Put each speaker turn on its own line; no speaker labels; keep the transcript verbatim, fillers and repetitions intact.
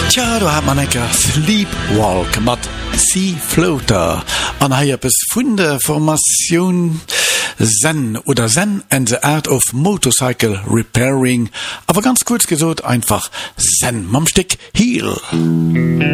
Tja, du hat man enker Sleepwalk mat Sea Floater an ha bis vun der Formation Zen oder Zen and the Art of Motorcycle Repairing, aber ganz kurz gesot einfach Zen mamstick Heel.